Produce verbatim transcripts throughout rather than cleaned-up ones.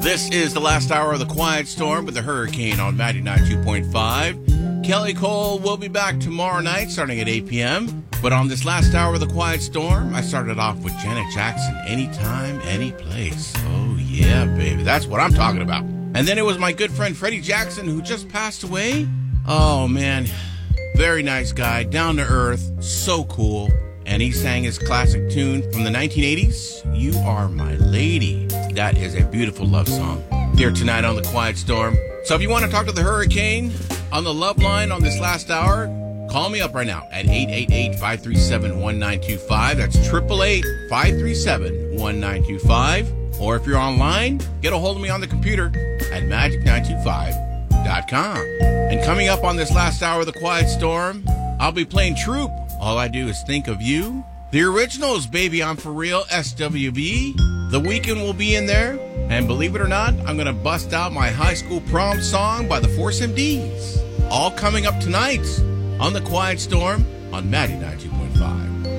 This is the last hour of the Quiet Storm with the Hurricane on ninety-nine two point five. Kelly Cole will be back tomorrow night starting at eight p.m. But on this last hour of the Quiet Storm, I started off with Janet Jackson, Anytime, Any Place. Oh yeah, baby. That's what I'm talking about. And then it was my good friend Freddie Jackson who just passed away. Oh man, very nice guy, down to earth, so cool. And he sang his classic tune from the nineteen eighties, You Are My Lady. That is a beautiful love song. Here tonight on the Quiet Storm. So if you want to talk to the Hurricane on the love line on this last hour, call me up right now at eight eight eight, five three seven, one nine two five. That's eight eight eight, five three seven, one nine two five. Or if you're online, get a hold of me on the computer at magic nine two five dot com. And coming up on this last hour of the Quiet Storm, I'll be playing Troop. All I Do Is Think of You. The originals, Baby I'm For Real, S W V. The Weeknd will be in there. And believe it or not, I'm going to bust out my high school prom song by the Force M Ds. All coming up tonight on the Quiet Storm on ninety-nine two point five.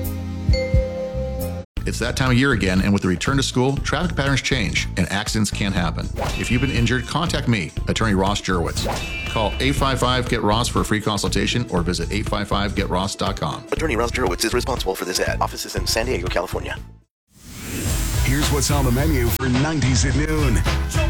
It's that time of year again, and with the return to school, traffic patterns change and accidents can happen. If you've been injured, contact me, Attorney Ross Jurwitz. Call eight five five, get ross for a free consultation or visit eight five five get ross dot com. Attorney Ross Jurwitz is responsible for this ad. Office is in San Diego, California. Here's what's on the menu for nineties at noon.